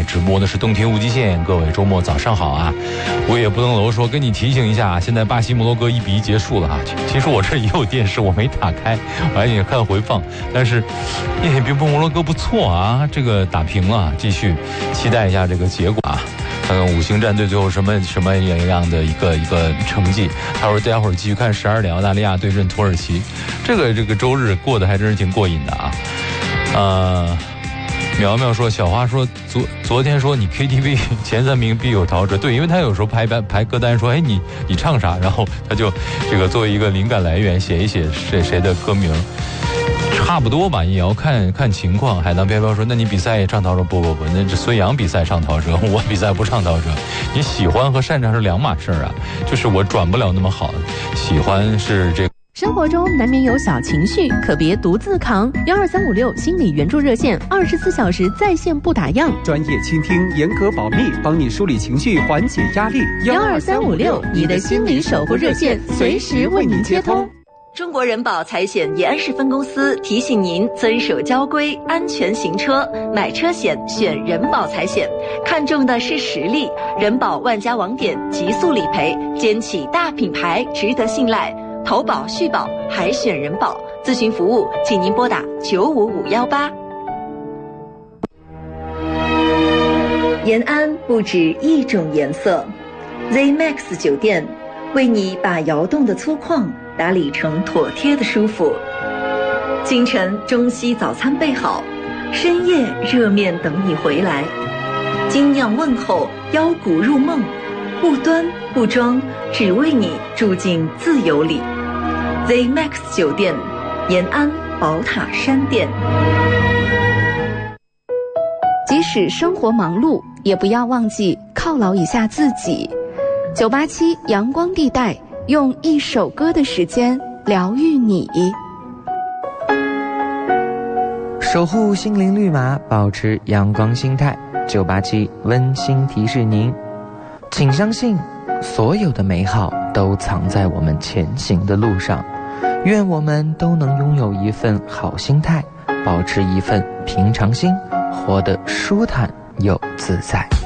直播的是动听无极限，各位周末早上好啊！我也不能楼说跟你提醒一下，现在巴西摩洛哥1-1结束了啊。其实我这也有电视，我没打开，我还想看回放，但是摩洛哥不错啊，这个打平了，继续期待一下这个结果啊。看看5星战队最后什么样的一个成绩。他说待会儿继续看12点澳大利亚对阵土耳其，这个周日过得还真是挺过瘾的啊。苗苗说，小花说昨天说你 KTV 前3名必有陶喆，对，因为他有时候排歌单说，哎你唱啥，然后他就这个作为一个灵感来源写一写谁的歌名。差不多吧，也要看情况。海棠飘飘说，那你比赛也唱陶喆？不，那这孙杨比赛唱陶喆，我比赛不唱陶喆。你喜欢和擅长是两码事啊，就是我转不了那么好，喜欢是这个。 生活中难免有小情绪，可别独自扛。12356心理援助热线，24小时在线不打烊， 专业倾听，严格保密，帮你梳理情绪，缓解压力。 12356，你的心理守护热线，随时为您接通。 中国人保财险延安市分公司提醒您遵守交规，安全行车，买车险选人保财险，看重的是实力。人保万家网点，极速理赔，肩起大品牌，值得信赖。投保续保还选人保，咨询服务请您拨打95518。延安不止一种颜色 ，ZMAX 酒店为你把窑洞的粗犷打理成妥帖的舒服。清晨中西早餐备好，深夜热面等你回来。精酿问候，腰鼓入梦，不端不装，只为你住进自由里。ZMAX 酒店，延安宝塔山店。 即使生活忙碌，也不要忘记犒劳一下自己。987阳光地带，用一首歌的时间疗愈你。 守护心灵绿码，保持阳光心态。987温馨提示您，请相信所有的美好都藏在我们前行的路上。愿我们都能拥有一份好心态，保持一份平常心，活得舒坦又自在。